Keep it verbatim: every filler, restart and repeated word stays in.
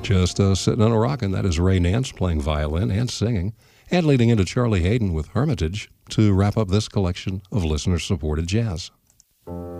Just uh, sitting on a rockin'. That is Ray Nance playing violin and singing, and leading into Charlie Hayden with Hermitage to wrap up this collection of listener-supported jazz.